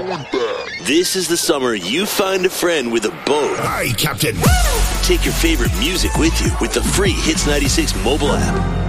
This is the summer you find a friend with a boat. Aye, Captain. Take your favorite music with you with the free Hits 96 mobile app.